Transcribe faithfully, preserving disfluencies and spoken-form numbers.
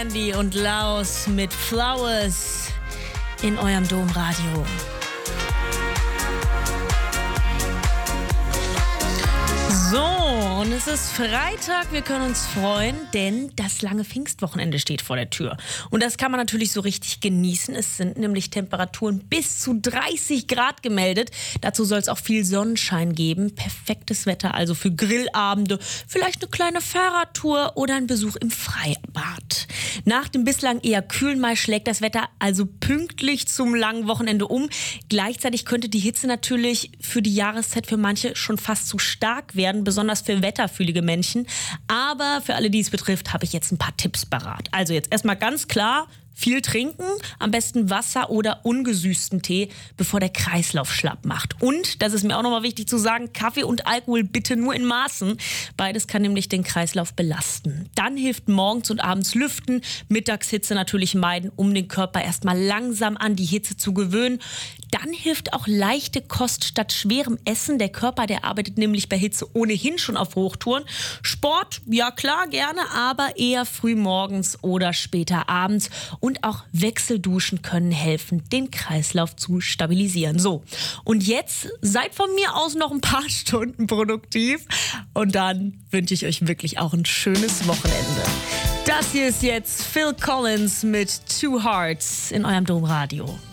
Andy und Laus mit Flowers in eurem Domradio. So, und es ist Freitag, wir können uns freuen, denn das lange Pfingstwochenende steht vor der Tür. Und das kann man natürlich so richtig genießen. Es sind nämlich Temperaturen bis zu dreißig Grad gemeldet. Dazu soll es auch viel Sonnenschein geben. Perfektes Wetter also für Grillabende, vielleicht eine kleine Fahrradtour oder ein Besuch im Freibad. Nach dem bislang eher kühlen Mai schlägt das Wetter also pünktlich zum langen Wochenende um. Gleichzeitig könnte die Hitze natürlich für die Jahreszeit für manche schon fast zu stark werden, besonders für wetterfühlige Menschen. Aber für alle, die es betrifft, habe ich jetzt ein paar Tipps parat. Also jetzt erstmal ganz klar, viel trinken, am besten Wasser oder ungesüßten Tee, bevor der Kreislauf schlapp macht. Und, das ist mir auch nochmal wichtig zu sagen, Kaffee und Alkohol bitte nur in Maßen. Beides kann nämlich den Kreislauf belasten. Dann hilft morgens und abends Lüften, Mittagshitze natürlich meiden, um den Körper erstmal langsam an die Hitze zu gewöhnen. Dann hilft auch leichte Kost statt schwerem Essen. Der Körper, der arbeitet nämlich bei Hitze ohnehin schon auf Hochtouren. Sport, ja klar, gerne, aber eher früh morgens oder später abends. Und auch Wechselduschen können helfen, den Kreislauf zu stabilisieren. So, und jetzt seid von mir aus noch ein paar Stunden produktiv. Und dann wünsche ich euch wirklich auch ein schönes Wochenende. Das hier ist jetzt Phil Collins mit Two Hearts in eurem Domradio.